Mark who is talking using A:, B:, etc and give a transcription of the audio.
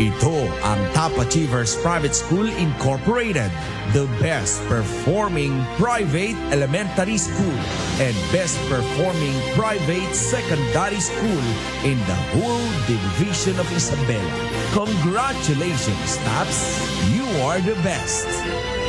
A: Ito ang Top Achievers Private School Incorporated, the best performing private elementary school and best performing private secondary school in the whole division of Isabela. Congratulations, Taps! You are the best!